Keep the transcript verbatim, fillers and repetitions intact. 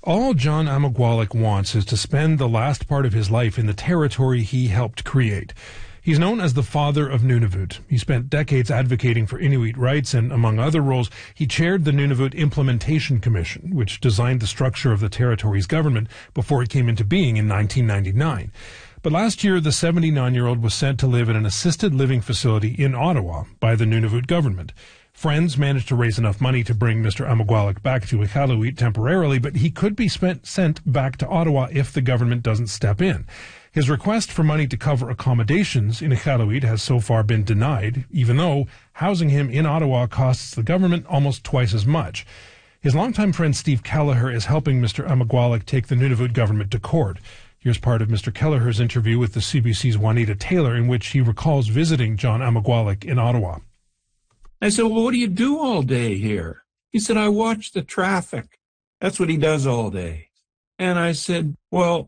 All John Amagwalik wants is to spend the last part of his life in the territory he helped create. He's known as the father of Nunavut. He spent decades advocating for Inuit rights, and among other roles, he chaired the Nunavut Implementation Commission, which designed the structure of the territory's government before it came into being in nineteen ninety-nine. But last year, the seventy-nine-year-old was sent to live in an assisted living facility in Ottawa by the Nunavut government. Friends managed to raise enough money to bring Mister Amagwalik back to Iqaluit temporarily, but he could be spent, sent back to Ottawa if the government doesn't step in. His request for money to cover accommodations in Iqaluit has so far been denied, even though housing him in Ottawa costs the government almost twice as much. His longtime friend Steve Kelleher is helping Mister Amagwalik take the Nunavut government to court. Here's part of Mister Kelleher's interview with the C B C's Juanita Taylor, in which he recalls visiting John Amagwalik in Ottawa. I said, well, what do you do all day here? He said, I watch the traffic. That's what he does all day. And I said, well,